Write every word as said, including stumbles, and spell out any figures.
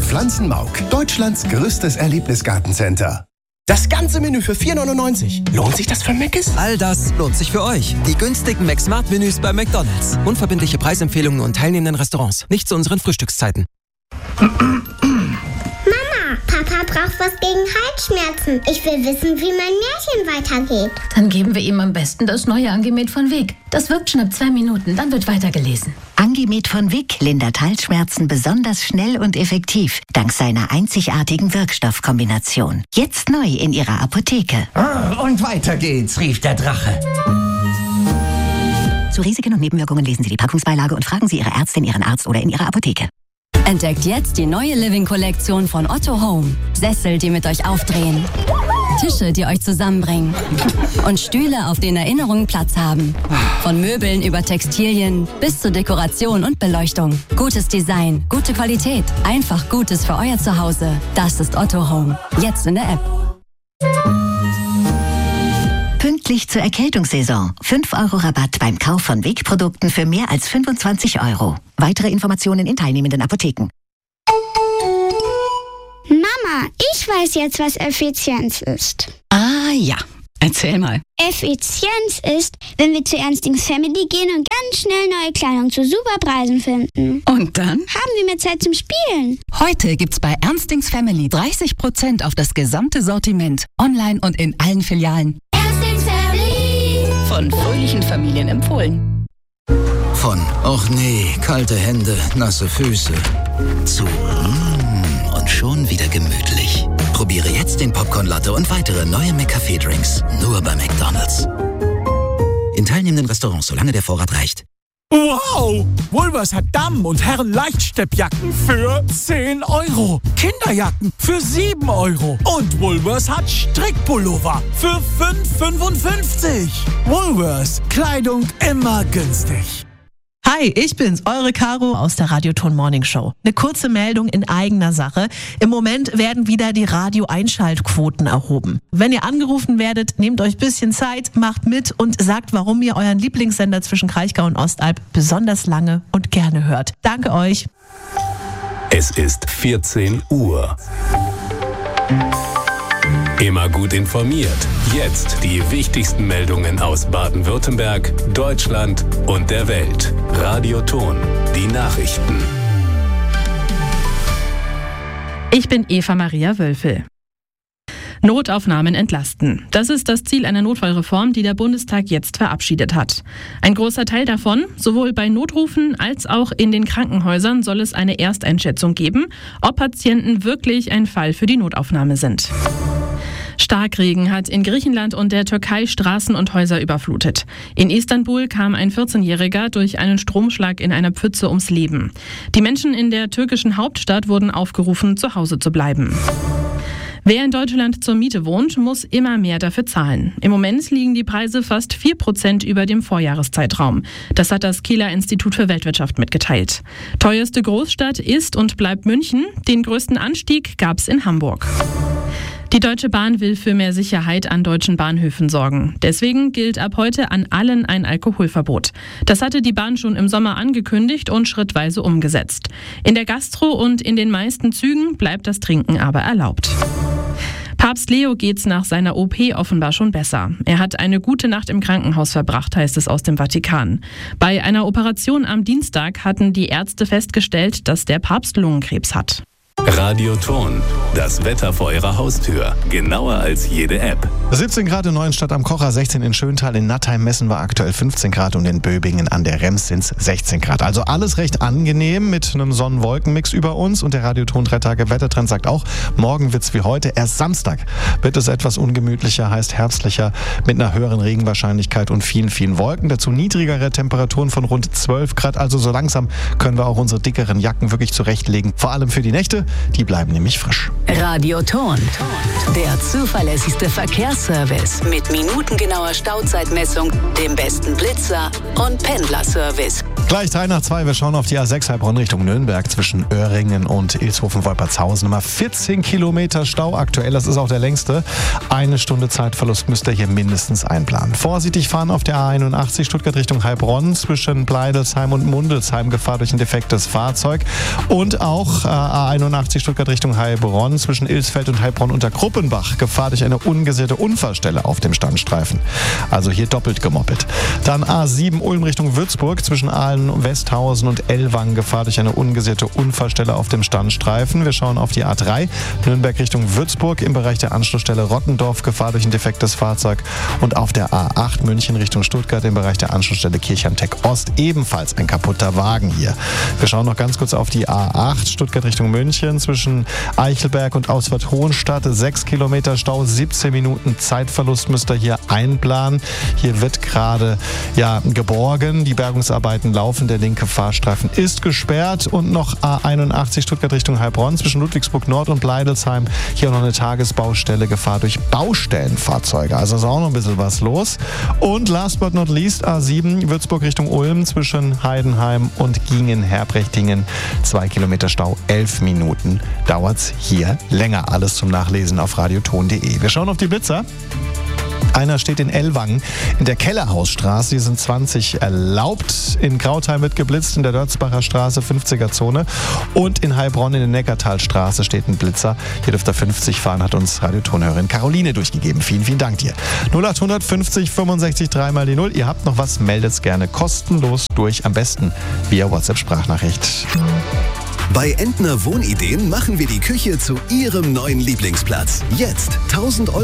Pflanzenmauk, Deutschlands größtes Erlebnisgartencenter. Das ganze Menü für vier neunundneunzig. Lohnt sich das für Mc's? All das lohnt sich für euch. Die günstigen McSmart-Menüs bei McDonald's. Unverbindliche Preisempfehlungen und teilnehmenden Restaurants. Nicht zu unseren Frühstückszeiten. Mama, Papa braucht was gegen Halsschmerzen. Ich will wissen, wie mein Märchen weitergeht. Dann geben wir ihm am besten das neue Angemet von Wick. Das wirkt schon ab zwei Minuten, dann wird weitergelesen. Angemet von Wick lindert Halsschmerzen besonders schnell und effektiv, dank seiner einzigartigen Wirkstoffkombination. Jetzt neu in Ihrer Apotheke. Und weiter geht's, rief der Drache. Zu Risiken und Nebenwirkungen lesen Sie die Packungsbeilage und fragen Sie Ihre Ärztin, Ihren Arzt oder in Ihrer Apotheke. Entdeckt jetzt die neue Living-Kollektion von Otto Home. Sessel, die mit euch aufdrehen. Tische, die euch zusammenbringen. Und Stühle, auf denen Erinnerungen Platz haben. Von Möbeln über Textilien bis zu Dekoration und Beleuchtung. Gutes Design, gute Qualität. Einfach Gutes für euer Zuhause. Das ist Otto Home. Jetzt in der App. Pünktlich zur Erkältungssaison. fünf Euro Rabatt beim Kauf von Wick-Produkten für mehr als fünfundzwanzig Euro. Weitere Informationen in teilnehmenden Apotheken. Mama, ich weiß jetzt, was Effizienz ist. Ah ja, erzähl mal. Effizienz ist, wenn wir zu Ernstings Family gehen und ganz schnell neue Kleidung zu super Preisen finden. Und dann? Haben wir mehr Zeit zum Spielen. Heute gibt's bei Ernstings Family dreißig Prozent auf das gesamte Sortiment. Online und in allen Filialen. Ernstings Family. Von fröhlichen Familien empfohlen. Von, och nee, kalte Hände, nasse Füße, zu mm, und schon wieder gemütlich. Probiere jetzt den Popcorn-Latte und weitere neue McCafé-Drinks. Nur bei McDonald's. In teilnehmenden Restaurants, solange der Vorrat reicht. Wow! Woolworths hat Damen- und Herren-Leichtsteppjacken für zehn Euro. Kinderjacken für sieben Euro. Und Woolworths hat Strickpullover für fünf fünfundfünfzig. Woolworths. Kleidung immer günstig. Hi, ich bin's, eure Caro aus der Radioton Morning Show. Eine kurze Meldung in eigener Sache. Im Moment werden wieder die Radio-Einschaltquoten erhoben. Wenn ihr angerufen werdet, nehmt euch ein bisschen Zeit, macht mit und sagt, warum ihr euren Lieblingssender zwischen Kraichgau und Ostalb besonders lange und gerne hört. Danke euch. Es ist vierzehn Uhr. Immer gut informiert. Jetzt die wichtigsten Meldungen aus Baden-Württemberg, Deutschland und der Welt. Radioton, die Nachrichten. Ich bin Eva Maria Wölfel. Notaufnahmen entlasten. Das ist das Ziel einer Notfallreform, die der Bundestag jetzt verabschiedet hat. Ein großer Teil davon, sowohl bei Notrufen als auch in den Krankenhäusern, soll es eine Ersteinschätzung geben, ob Patienten wirklich ein Fall für die Notaufnahme sind. Starkregen hat in Griechenland und der Türkei Straßen und Häuser überflutet. In Istanbul kam ein vierzehnjähriger durch einen Stromschlag in einer Pfütze ums Leben. Die Menschen in der türkischen Hauptstadt wurden aufgerufen, zu Hause zu bleiben. Wer in Deutschland zur Miete wohnt, muss immer mehr dafür zahlen. Im Moment liegen die Preise fast vier Prozent über dem Vorjahreszeitraum. Das hat das Kieler Institut für Weltwirtschaft mitgeteilt. Teuerste Großstadt ist und bleibt München. Den größten Anstieg gab es in Hamburg. Die Deutsche Bahn will für mehr Sicherheit an deutschen Bahnhöfen sorgen. Deswegen gilt ab heute an allen ein Alkoholverbot. Das hatte die Bahn schon im Sommer angekündigt und schrittweise umgesetzt. In der Gastro und in den meisten Zügen bleibt das Trinken aber erlaubt. Papst Leo geht's nach seiner O P offenbar schon besser. Er hat eine gute Nacht im Krankenhaus verbracht, heißt es aus dem Vatikan. Bei einer Operation am Dienstag hatten die Ärzte festgestellt, dass der Papst Lungenkrebs hat. Radioton, das Wetter vor Ihrer Haustür. Genauer als jede App. siebzehn Grad in Neuenstadt am Kocher, sechzehn in Schöntal, in Nattheim messen wir aktuell fünfzehn Grad und in Böbingen an der Rems sind es sechzehn Grad. Also alles recht angenehm mit einem Sonnen-Wolken-Mix über uns und der Radioton drei Tage Wettertrend sagt auch, morgen wird's wie heute, erst Samstag wird es etwas ungemütlicher, heißt herbstlicher mit einer höheren Regenwahrscheinlichkeit und vielen, vielen Wolken. Dazu niedrigere Temperaturen von rund zwölf Grad, also so langsam können wir auch unsere dickeren Jacken wirklich zurechtlegen. Vor allem für die Nächte. Die bleiben nämlich frisch. Radioton, der zuverlässigste Verkehrsservice mit minutengenauer Stauzeitmessung, dem besten Blitzer und Pendlerservice. Gleich drei nach zwei, wir schauen auf die A sechs Heilbronn Richtung Nürnberg zwischen Öhringen und Ilshofen-Wolpertshausen. Nummer vierzehn Kilometer Stau aktuell, das ist auch der längste. Eine Stunde Zeitverlust müsst ihr hier mindestens einplanen. Vorsichtig fahren auf der A einundachtzig Stuttgart Richtung Heilbronn zwischen Bleidelsheim und Mundelsheim, Gefahr durch ein defektes Fahrzeug. Und auch äh, A einundachtzig einundachtzig Stuttgart Richtung Heilbronn. Zwischen Ilsfeld und Heilbronn unter Kruppenbach Gefahr durch eine ungesicherte Unfallstelle auf dem Standstreifen. Also hier doppelt gemoppelt. Dann A sieben Ulm Richtung Würzburg. Zwischen Aalen, Westhausen und Ellwangen Gefahr durch eine ungesicherte Unfallstelle auf dem Standstreifen. Wir schauen auf die A drei Nürnberg Richtung Würzburg im Bereich der Anschlussstelle Rottendorf Gefahr durch ein defektes Fahrzeug. Und auf der A acht München Richtung Stuttgart im Bereich der Anschlussstelle Kirchheim-Tech Ost ebenfalls ein kaputter Wagen hier. Wir schauen noch ganz kurz auf die A acht Stuttgart Richtung München zwischen Eichelberg und Ausfahrt Hohenstadt. sechs Kilometer Stau, siebzehn Minuten Zeitverlust müsst ihr hier einplanen. Hier wird gerade ja, geborgen. Die Bergungsarbeiten laufen. Der linke Fahrstreifen ist gesperrt. Und noch A einundachtzig Stuttgart Richtung Heilbronn zwischen Ludwigsburg Nord und Bleidelsheim. Hier auch noch eine Tagesbaustelle. Gefahr durch Baustellenfahrzeuge. Also ist auch noch ein bisschen was los. Und last but not least A sieben Würzburg Richtung Ulm zwischen Heidenheim und Gingen-Herbrechtingen. Zwei Kilometer Stau, elf Minuten dauert's hier länger. Alles zum Nachlesen auf radioton punkt de. Wir schauen auf die Blitzer. Einer steht in Ellwangen in der Kellerhausstraße, die sind zwanzig erlaubt. In Krautheim wird geblitzt, in der Dörzbacher Straße fünfziger Zone. Und in Heilbronn in der Neckartalstraße steht ein Blitzer. Hier dürft ihr fünfzig fahren, hat uns Radiotonhörerin Caroline durchgegeben. Vielen, vielen Dank dir. null acht fünfzig fünfundsechzig drei mal die null. Ihr habt noch was, meldet gerne kostenlos durch, am besten via WhatsApp-Sprachnachricht. Bei Entner Wohnideen machen wir die Küche zu Ihrem neuen Lieblingsplatz. Jetzt tausend Euro